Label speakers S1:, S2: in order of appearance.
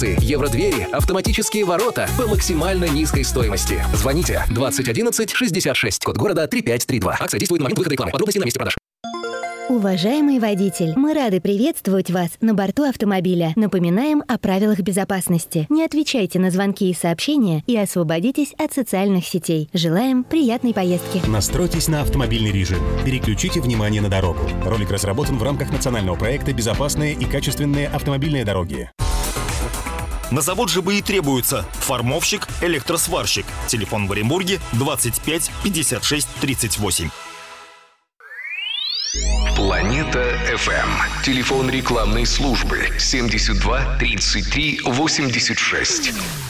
S1: Евродвери, автоматические ворота по максимально низкой стоимости. Звоните 20 11 66, код города 3532. Акция действует на момент выхода рекламы. Подробности на месте продаж.
S2: Уважаемый водитель, мы рады приветствовать вас на борту автомобиля. Напоминаем о правилах безопасности. Не отвечайте на звонки и сообщения и освободитесь от социальных сетей. Желаем приятной поездки.
S3: Настройтесь на автомобильный режим. Переключите внимание на дорогу. Ролик разработан в рамках национального проекта «Безопасные и качественные автомобильные дороги».
S4: На завод ЖБИ требуется формовщик, электросварщик. Телефон в Оренбурге 25 56 38.
S1: Планета FM. Телефон рекламной службы 72 33 86.